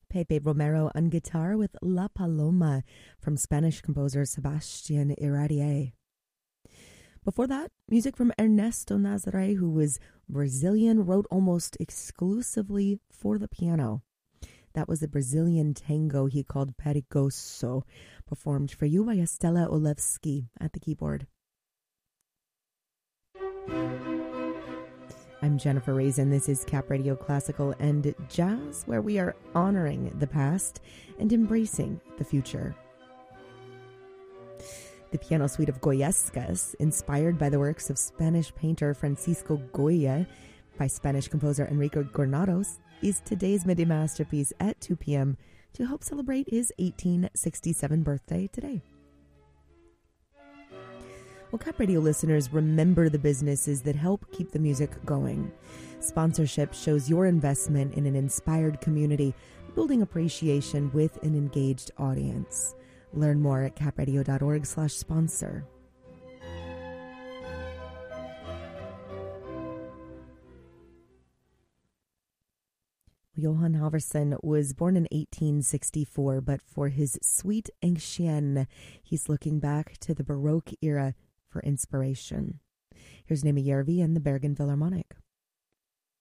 Pepe Romero on guitar with La Paloma from Spanish composer Sebastián Iradier. Before that, music from Ernesto Nazaré, who was Brazilian, wrote almost exclusively for the piano. That was a Brazilian tango he called Perigoso, performed for you by Estela Olewski at the keyboard. I'm Jennifer Raisin. This is Cap Radio Classical and Jazz, where we are honoring the past and embracing the future. The piano suite of Goyescas, inspired by the works of Spanish painter Francisco Goya by Spanish composer Enrique Granados, is today's midday masterpiece at 2 p.m. to help celebrate his 1867 birthday today. Well, Cap Radio listeners, remember the businesses that help keep the music going. Sponsorship shows your investment in an inspired community, building appreciation with an engaged audience. Learn more at capradio.org/sponsor. Johann Halvorsen was born in 1864, but for his Suite Ancienne, he's looking back to the Baroque era for inspiration. Here's Nemi Järvi and the Bergen Philharmonic.